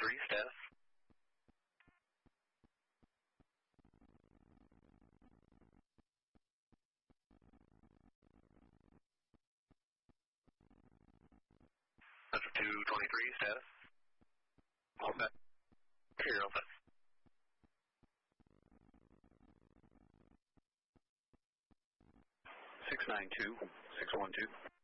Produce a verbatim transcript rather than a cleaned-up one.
twenty-three, status. Cessna two twenty-three, status. All set. Here, all set. six nine two, six one two.